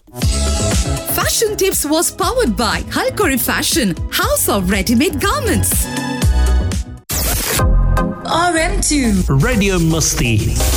Fashion Tips was powered by Halkori Fashion, House of Ready-Made Garments. RM2 Radio Musti.